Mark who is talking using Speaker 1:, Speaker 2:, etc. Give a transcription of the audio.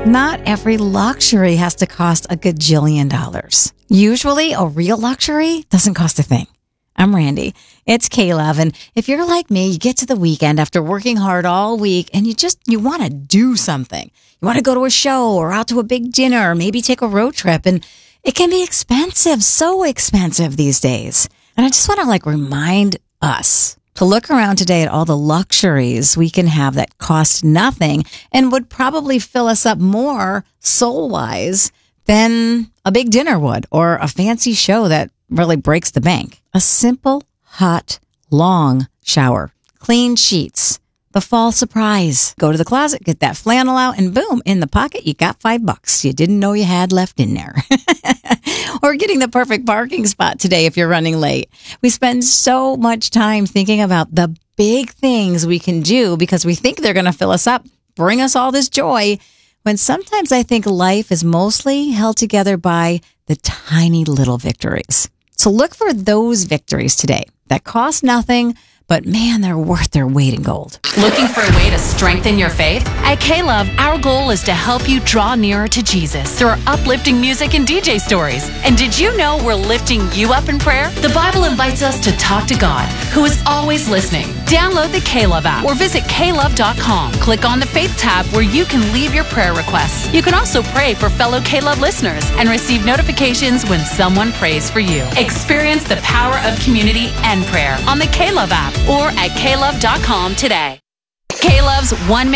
Speaker 1: Not every luxury has to cost a gajillion dollars. Usually, a real luxury doesn't cost a thing. I'm Randy. It's K-Love, and if you're like me, you get to the weekend after working hard all week, and you want to do something. You want to go to a show or out to a big dinner or maybe take a road trip, and it can be expensive, so expensive these days. And I just want to remind us to look around today at all the luxuries we can have that cost nothing and would probably fill us up more soul-wise than a big dinner would or a fancy show that really breaks the bank. A simple, hot, long shower, clean sheets, the fall surprise. Go to the closet, get that flannel out, and boom, in the pocket, you got $5 you didn't know you had left in there. Or getting the perfect parking spot today if you're running late. We spend so much time thinking about the big things we can do because we think they're going to fill us up, bring us all this joy, when sometimes I think life is mostly held together by the tiny little victories. So look for those victories today that cost nothing, but man, they're worth their weight in gold.
Speaker 2: Looking for a way to strengthen your faith? At K-Love, our goal is to help you draw nearer to Jesus through our uplifting music and DJ stories. And did you know we're lifting you up in prayer? The Bible invites us to talk to God, who is always listening. Download the K-Love app or visit klove.com. Click on the Faith tab where you can leave your prayer requests. You can also pray for fellow K-Love listeners and receive notifications when someone prays for you. Experience the power of community and prayer on the K-Love app or at klove.com today. K-Love's 1 minute